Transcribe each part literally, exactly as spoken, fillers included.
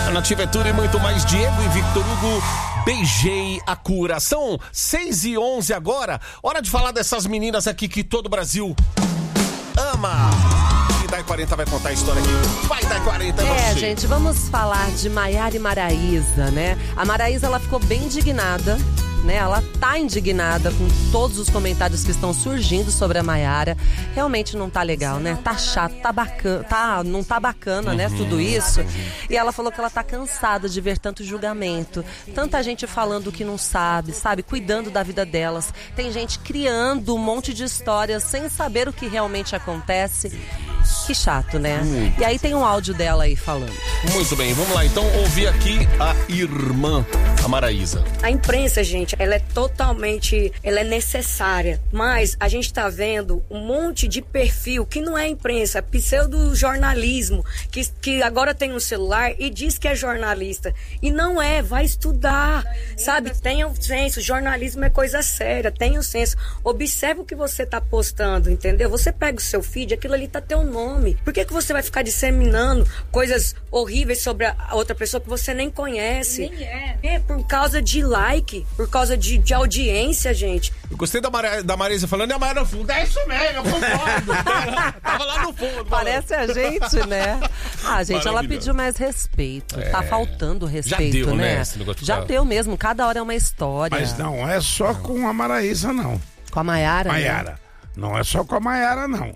A Nativa é tudo e muito mais. Diego e Victor Hugo, beijei a cura. São seis e onze agora. Hora de falar dessas meninas aqui que todo o Brasil ama. E Dai quarenta vai contar a história aqui. Vai, Dai quarenta, É, você. gente, vamos falar de Maiara e Maraísa, né? A Maraísa, ela ficou bem indignada, né? Ela tá indignada com todos os comentários que estão surgindo sobre a Maiara. Realmente não tá legal, né? Tá chato, tá bacana, tá, não tá bacana, né? Tudo isso. E ela falou que ela tá cansada de ver tanto julgamento, tanta gente falando que não sabe, sabe? Cuidando da vida delas. Tem gente criando um monte de histórias sem saber o que realmente acontece. Que chato, né? Hum. E aí tem um áudio dela aí falando. Muito bem, vamos lá. Então, ouvir aqui a irmã, a Maraísa. A imprensa, gente, ela é totalmente, ela é necessária, mas a gente tá vendo um monte de perfil que não é imprensa, é pseudo-jornalismo, que, que agora tem um celular e diz que é jornalista, e não é, vai estudar, sabe? Tenha um senso, jornalismo é coisa séria, tenha um senso, observe o que você tá postando, entendeu? Você pega o seu feed, aquilo ali tá teu nome, por que que você vai ficar disseminando coisas horríveis sobre a outra pessoa que você nem conhece? Nem é. É, por causa de like, por causa de, de audiência, gente. Eu gostei da, Mara, da Maraísa falando, e a Mara no fundo, é isso mesmo, eu concordo. Tava lá no fundo. Parece a gente, né? Ah, gente, ela Maravilhoso. pediu mais respeito. É. Tá faltando respeito, Já deu, né? né, esse negócio de Já falar. deu mesmo, cada hora é uma história. Mas não é só com a Maraísa, não. Com a Maiara, né? Maiara. Não é só com a Maiara, não.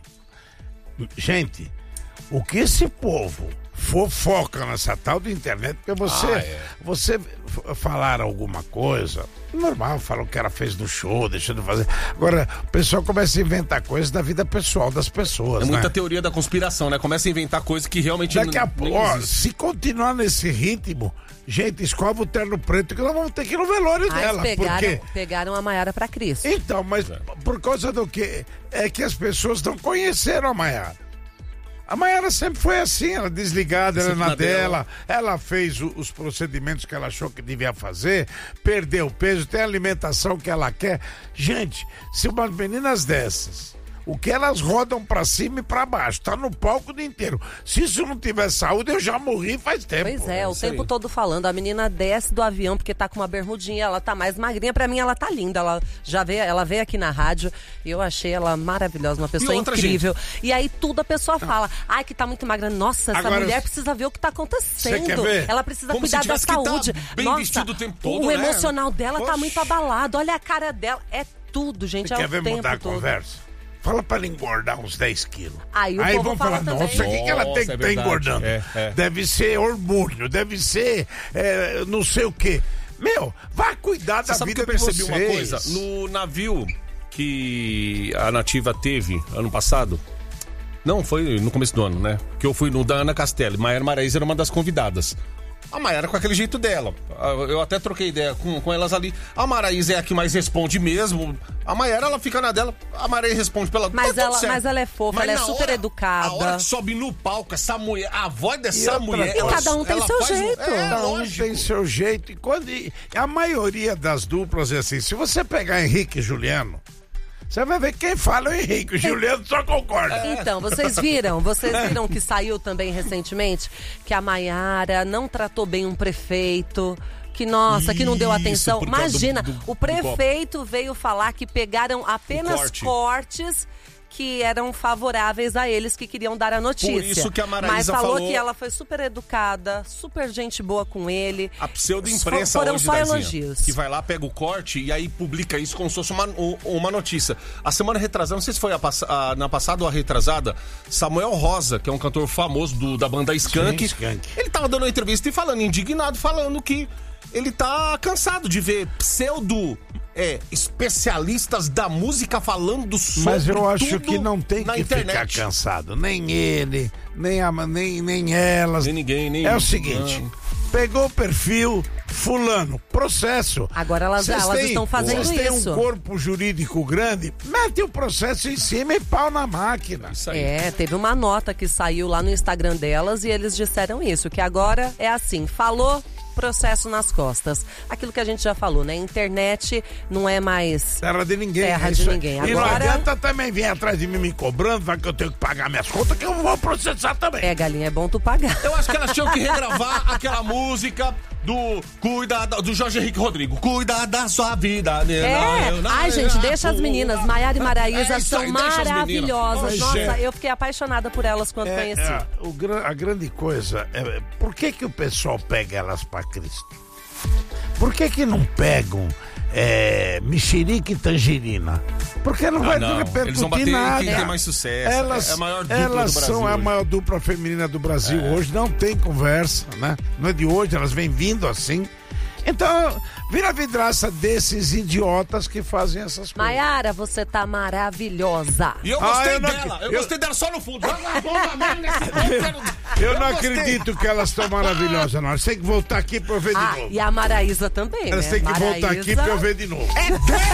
Gente, o que esse povo fofoca nessa tal de internet, porque você, Ah, é. você f- falar alguma coisa, normal, fala o que ela fez no show, deixou de fazer. Agora, o pessoal começa a inventar coisas da vida pessoal das pessoas, É muita né? teoria da conspiração, né? Começa a inventar coisas que realmente Daqui a não, pouco, nem ó, existe. se continuar nesse ritmo, gente, escova o terno preto que nós vamos ter que ir no velório Mas dela. pegaram, Por quê? pegaram a Maiara pra Cristo. Então, mas É. por causa do quê? É que as pessoas não conheceram a Maiara. A Maiara sempre foi assim, ela desligada, ela Sempre na na dela. dela, ela fez o- os procedimentos que ela achou que devia fazer, perdeu peso, tem a alimentação que ela quer. Gente, se umas meninas dessas, o que elas rodam pra cima e pra baixo, tá no palco o dia inteiro. Se isso não tiver saúde, eu já morri faz tempo. Pois é, o isso tempo aí. todo falando. A menina desce do avião porque tá com uma bermudinha, ela tá mais magrinha. Pra mim, ela tá linda. Ela já veio, ela veio aqui na rádio e eu achei ela maravilhosa, uma pessoa outra, incrível. E aí tudo a pessoa fala, ai, que tá muito magra. Nossa, essa Agora, mulher precisa ver o que tá acontecendo. Você quer ver? Ela precisa Como se cuidar da tivesse que tá saúde. bem Nossa, vestido o tempo todo, o né? emocional dela tá Oxe. muito abalado. Olha a cara dela. É tudo, gente. Você é quer o ver tempo mudar a todo. conversa? Fala pra ela engordar uns dez quilos. Aí o povo vão fala falar, também. nossa, o que, que ela tem Nossa, que é estar verdade. engordando? É, é. Deve ser hormônio, deve ser é, não sei o quê. Meu, vai cuidar da Você sabe que vida eu de percebi vocês. uma coisa? No navio que a Nativa teve ano passado, não, foi no começo do ano, né? Que eu fui no da Ana Castelli. Maiara Maraísa era uma das convidadas. A Maiara com aquele jeito dela. Eu até troquei ideia com, com elas ali. A Maraísa é a que mais responde mesmo. A Maiara, ela fica na dela. A Maraísa responde pela... Mas tá tudo ela- certo. mas ela é fofa, Mas ela é na super hora- educada. A hora que sobe no palco, essa mulher... A voz E dessa outra mulher... coisa. ela- Cada um tem ela seu faz um- jeito. É, Cada um lógico. tem seu jeito. E quando, e a maioria das duplas é assim. Se você pegar Henrique e Juliano, você vai ver quem fala é o Henrique. O Juliano só concorda. Então, vocês viram? Vocês viram que saiu também recentemente que a Maiara não tratou bem um prefeito, que nossa, que não deu Isso, atenção. por causa Imagina, do- do- o do prefeito veio falar que pegaram apenas corte. cortes que eram favoráveis a eles que queriam dar a notícia. Por isso que a Maraísa Mas falou, falou- que ela foi super educada, super gente boa com ele. A pseudo-imprensa Foram hoje, só Daizinha, elogios. que vai lá, pega o corte e aí publica isso como se fosse uma, u- uma notícia. A semana retrasada, não sei se foi a pass- a- na passada ou a retrasada, Samuel Rosa, que é um cantor famoso do- da banda Skank, Sim, Skank. ele tava dando uma entrevista e falando, indignado, falando que ele tá cansado de ver pseudo... É, especialistas da música falando sobre Mas eu acho tudo que não tem na que internet. ficar cansado. Nem ele, nem, a, nem, nem elas. Nem ninguém, nem... É o seguinte, Não. pegou o perfil, fulano, processo. Agora elas- Vocês elas têm- estão fazendo Vocês têm isso. um corpo jurídico grande, mete o processo em cima e pau na máquina. Isso aí. É, teve uma nota que saiu lá no Instagram delas e eles disseram isso, que agora é assim, falou, processo nas costas. Aquilo que a gente já falou, né? Internet não é mais terra de ninguém. terra é de isso. ninguém. E Agora... não adianta também vir atrás de mim me cobrando, vai que eu tenho que pagar minhas contas, que eu vou processar também. É, galinha, é bom tu pagar. Eu acho que elas tinham que regravar aquela música do Cuida da- do Jorge Henrique Rodrigo. Cuida da sua vida. né? É, Não, não, ai não, gente, não, deixa as não, meninas, não. Maiara e Maraísa É isso são aí, deixa as meninas. maravilhosas. Pois Nossa, é. eu fiquei apaixonada por elas quando É, conheci. é, o gra- a grande coisa é por que que o pessoal pega elas pra Cristo? Por que que não pegam é, mexerica e tangerina? Porque não Ah, vai não. repercutir Eles vão bater nada. quem tem mais sucesso. Elas, É a maior dupla elas do Brasil são a hoje. maior dupla feminina do Brasil hoje. Não tem conversa, né? Não é de hoje, elas vêm vindo assim. Então, vira a vidraça desses idiotas que fazem essas coisas. Maiara, você tá maravilhosa. E eu Ah, gostei eu não- dela. Eu, eu- gostei dela só no fundo. Joga a bomba mesmo nesse ponto. Eu não gostei. acredito que elas estão maravilhosas, não. Elas têm que voltar aqui pra eu ver de Ah, novo. e a Maraísa também, Elas né? têm que voltar aqui Maraísa- pra eu ver de novo.